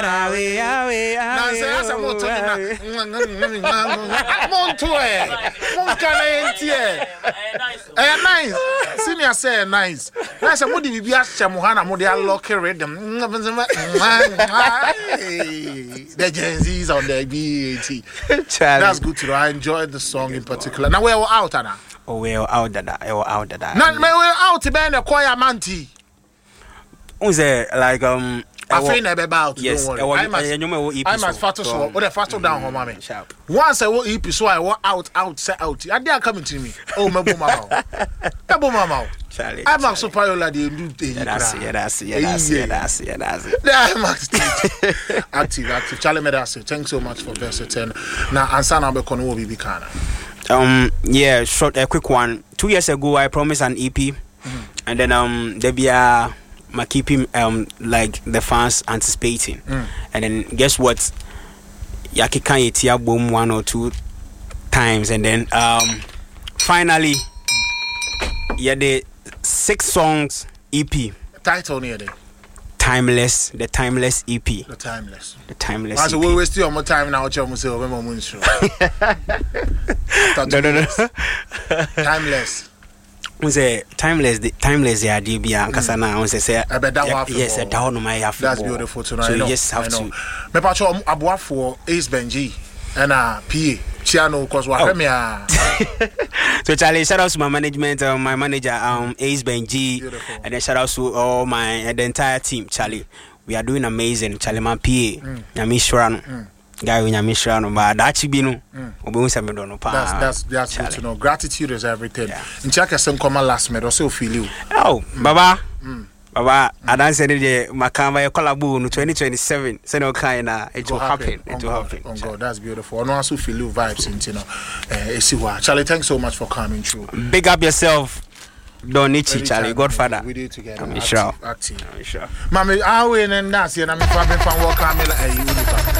Nice. Senior say nice. Nice. Mo di bibi acha mo ha na mo dey lock rhythm. The Gen Z's on the BAT. That's good to know. I enjoyed the song in particular. Now we're out, Anna. Oh, we're out that. We're out that. Now we're out to be in the choir manti. Who's there? Like I feel never about. Yes, don't worry. I must fast so. What the fast down, home, mommy. Once I will EP, so I walk out, say out. And they are coming to me. Oh, my boom, mama. Charlie, I'm not so popular. They do. That's active. Charlie Medasi. Thanks so much for visiting. Now, Ansana Bekono will be Kana. Yeah, short a quick one. 2 years ago, I promised an EP, and then there be a. I keep him like the fans anticipating, and then guess what? Yaki Kanye boom 1 or 2 times, and then finally, yeah, the 6 songs EP. Title near there. Timeless, the Timeless EP. The Timeless. EP. We waste your more time now. No. Timeless. Say timeless the idea kasa na say yes down my have. That's beautiful to know. So you just have to me pa cho aboa for Ace Benji and PA Chiano cause wa me So Charlie, shout out to my management, my manager Ace Benji, and then shout out to all the entire team. Charlie, we are doing amazing. Charlie man PA Nyami Shurano guy with Nyami Shurano but that be no that's good to know. Gratitude is everything. In check some common last minute or so feel you. Oh Baba Baba, I don't say the Makamba collabo no 2027. Say no kind it will happen. It will happen. Oh God, that's beautiful. I know also feel you vibes into Charlie, thanks so much for coming through. Big up yourself. Don't need Charlie, Godfather. We do it together. I'm sure. Mommy, I win and that's and I'm from work.